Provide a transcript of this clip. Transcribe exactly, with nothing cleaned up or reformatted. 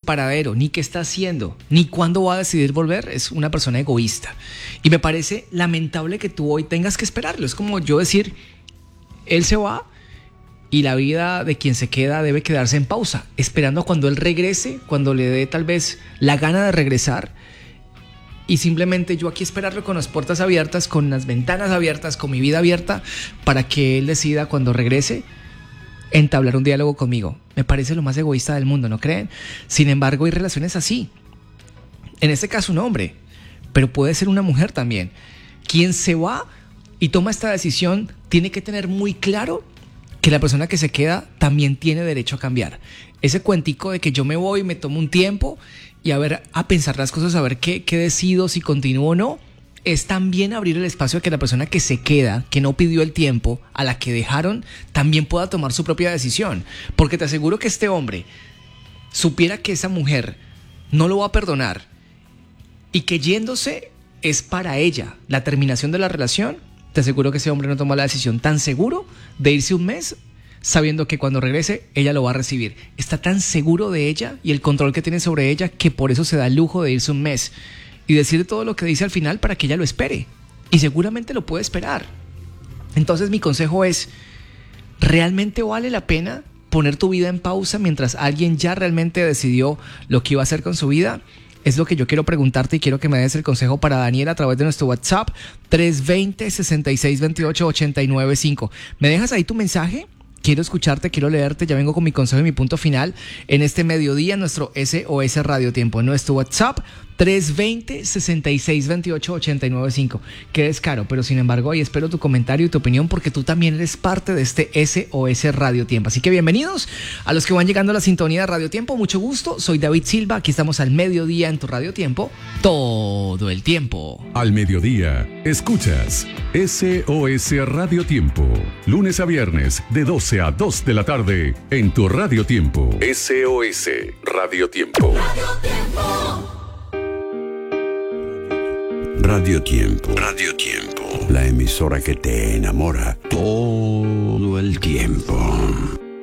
paradero, ni qué está haciendo, ni cuándo va a decidir volver, es una persona egoísta. Y me parece lamentable que tú hoy tengas que esperarlo. Es como yo decir, él se va y la vida de quien se queda debe quedarse en pausa, esperando a cuando él regrese, cuando le dé tal vez la gana de regresar. Y simplemente yo aquí esperarlo con las puertas abiertas, con las ventanas abiertas, con mi vida abierta, para que él decida cuando regrese entablar un diálogo conmigo. Me parece lo más egoísta del mundo, ¿no creen? Sin embargo, hay relaciones así. En este caso un hombre, pero puede ser una mujer también. Quien se va y toma esta decisión tiene que tener muy claro que la persona que se queda también tiene derecho a cambiar. Ese cuentico de que yo me voy, me tomo un tiempo y a ver, a pensar las cosas, a ver qué, qué decido, si continúo o no, es también abrir el espacio a que la persona que se queda, que no pidió el tiempo, a la que dejaron, también pueda tomar su propia decisión. Porque te aseguro que este hombre supiera que esa mujer no lo va a perdonar y que yéndose es para ella la terminación de la relación. Te aseguro que ese hombre no toma la decisión tan seguro de irse un mes sabiendo que cuando regrese ella lo va a recibir. Está tan seguro de ella y el control que tiene sobre ella que por eso se da el lujo de irse un mes y decirle todo lo que dice al final para que ella lo espere. Y seguramente lo puede esperar. Entonces mi consejo es, ¿realmente vale la pena poner tu vida en pausa mientras alguien ya realmente decidió lo que iba a hacer con su vida? Es lo que yo quiero preguntarte y quiero que me des el consejo para Daniel a través de nuestro WhatsApp tres dos cero, seis seis dos ocho, ocho nueve cinco. ¿Me dejas ahí tu mensaje? Quiero escucharte, quiero leerte. Ya vengo con mi consejo y mi punto final en este mediodía, nuestro S O S Radio Tiempo. En nuestro WhatsApp tres dos cero, seis seis dos ocho, ocho nueve cinco. Qué descaro, pero sin embargo ahí espero tu comentario y tu opinión porque tú también eres parte de este S O S Radio Tiempo. Así que bienvenidos a los que van llegando a la sintonía de Radio Tiempo. Mucho gusto, soy David Silva. Aquí estamos al mediodía en tu Radio Tiempo, todo el tiempo. Al mediodía, escuchas S O S Radio Tiempo. Lunes a viernes de doce a dos de la tarde en tu Radio Tiempo. S O S Radio Tiempo. Radio Tiempo. Radio Tiempo. Radio Tiempo. La emisora que te enamora todo el tiempo.